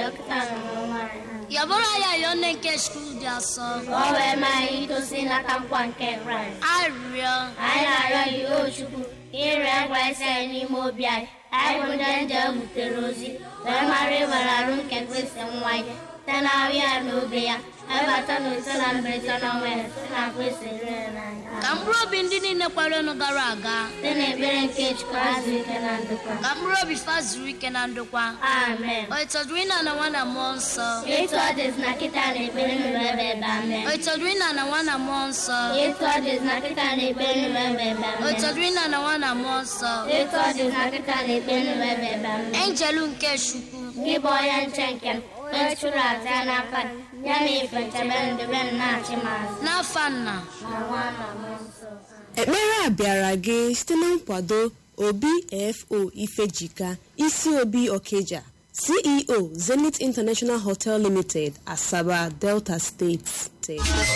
dọkịta na nwanyị. Yabụrụ ya yọnne nke skul dị asọ. Ka o wee maa anyị itosi n'aka nkwa nke Kraịst. Arịrịọ. Anyị na-arịọ gị o Chukwu ka ịrịọ nkwa isi anyị n'ime obi anyị. Anyị bụ ndị nje butere ozi wee mara ịwere arụ nke Kristi nwa ya site na ahụ ya na obi ya ebata na ise na mberede na ọnwa ya site na Kristi rere n'anya. Ka mkpụrụ obi ndị niile kwarenu gara aga. Site n'ekpere nke Chukwu azụ ike na ndokwa. Ka mkpụrụ obi fa zuru ike na ndokwa. Amen. O itọdụrụ ịna na nwa na mmụọ nsọ. Etu ọ dịzị na kịta na ekpere nụrụ ebe amen. O itọdụrụ ịna na nwa na mmụọ nsọ. Etu ọ dịzị na kịta na ekpere nụrụ ebe amen. O itọdụrụ ịna na nwa na mmụọ nsọ. Etu ọ dịzị na kịta na ekpere nụrụ ebe amen. Enjelu nke Chukwu. Gị bụ onye nche nke m, onye chụrụ aja n'aka ya na ife nchebe ndebe m na-achị m azụ. N'afa Nna Na Nwa na Mmụọ Nsọ. Ekpere a bịara gị site na nkwado OBFO Ifejika, isi obi Okeja, CEO Zenith International Hotel Limited, Asaba, Delta State.